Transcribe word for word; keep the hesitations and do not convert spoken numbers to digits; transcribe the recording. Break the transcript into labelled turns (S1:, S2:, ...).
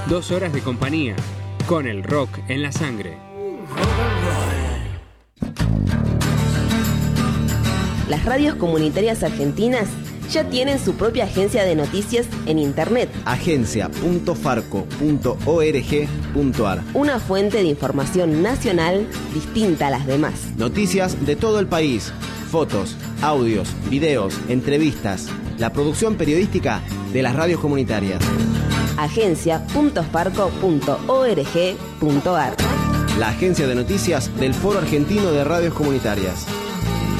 S1: Dos horas de compañía, con el rock en la sangre.
S2: Las radios comunitarias argentinas ya tienen su propia agencia de noticias en internet.
S3: agencia punto farco punto org punto ar.
S2: Una fuente de información nacional distinta a las demás.
S3: Noticias de todo el país, fotos, audios, videos, entrevistas, la producción periodística de las radios comunitarias.
S2: agencia punto farco punto org punto ar.
S3: La agencia de noticias del Foro Argentino de Radios Comunitarias.